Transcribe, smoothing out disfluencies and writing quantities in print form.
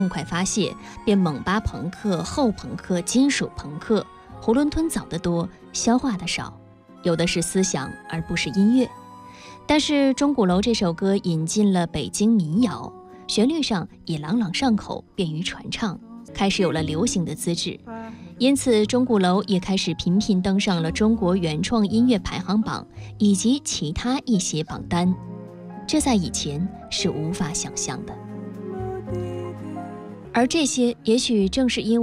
痛快发泄，便猛巴朋克、后朋克、金属朋克，囫囵吞枣得多，消化的少，有的是思想而不是音乐。但是钟鼓楼这首歌引进了北京民谣，旋律上也朗朗上口，便于传唱，开始有了流行的资质。因此钟鼓楼也开始频频登上了中国原创音乐排行榜以及其他一些榜单，这在以前是无法想象的。而这些也许正是因为